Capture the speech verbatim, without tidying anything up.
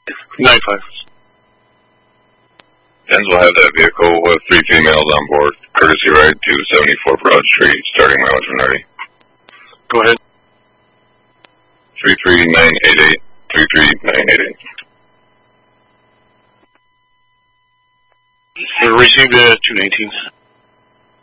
nine five. Tens will have that vehicle with three females on board. Courtesy ride to seventy-four Broad Street, starting mileage when ready. Go ahead. three three nine eight eight, three three nine eight eight. We received uh, two nineteens.